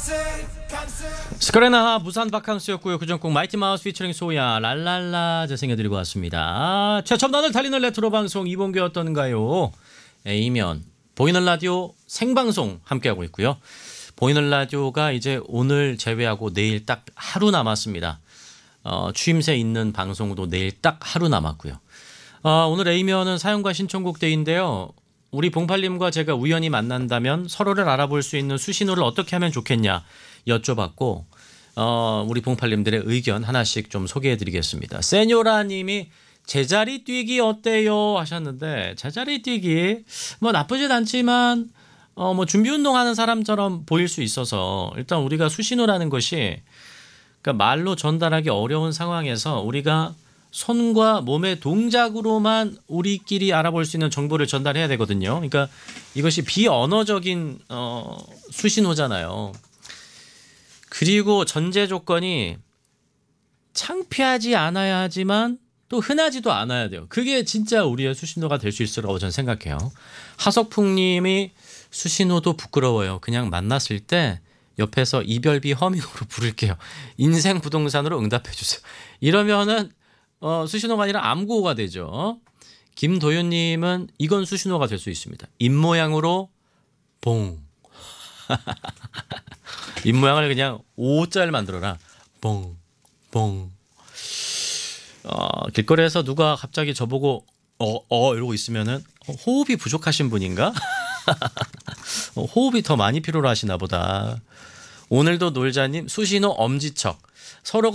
스카레나하 부산 바캉스였고요. 그전 곡 마이티 마우스 피처링 소야 랄랄라 재생해드리고 왔습니다. 최첨단을 달리는 레트로 방송 이봉규 어떤가요? A면 보이는 라디오 생방송 함께하고 있고요. 보이는 라디오가 이제 오늘 제외하고 내일 딱 하루 남았습니다. 추임새 있는 방송도 내일 딱 하루 남았고요. 오늘 A면은 사연과 신청곡 데이인데요. 우리 봉팔님과 제가 우연히 만난다면 서로를 알아볼 수 있는 수신호를 어떻게 하면 좋겠냐 여쭤봤고 우리 봉팔님들의 의견 하나씩 좀 소개해드리겠습니다. 세뇨라님이 제자리 뛰기 어때요 하셨는데, 제자리 뛰기 뭐 나쁘진 않지만 뭐 준비 운동하는 사람처럼 보일 수 있어서 일단 우리가 수신호라는 것이 그러니까 말로 전달하기 어려운 상황에서 우리가 손과 몸의 동작으로만 우리끼리 알아볼 수 있는 정보를 전달해야 되거든요. 그러니까 이것이 비언어적인 수신호잖아요. 그리고 전제 조건이 창피하지 않아야 하지만 또 흔하지도 않아야 돼요. 그게 진짜 우리의 수신호가 될 수 있을 거라고 저는 생각해요. 하석풍님이 수신호도 부끄러워요. 그냥 만났을 때 옆에서 이별비 허밍으로 부를게요. 인생 부동산으로 응답해 주세요. 이러면은 수신호가 아니라 암구호가 되죠. 김도윤님은 이건 수신호가 될 수 있습니다. 입모양으로 봉. 입모양을 그냥 O자를 만들어라. 봉, 봉. 길거리에서 누가 갑자기 저보고 이러고 있으면은 호흡이 부족하신 분인가? 호흡이 더 많이 필요로 하시나 보다. 오늘도 놀자님 수신호 엄지척. 서로가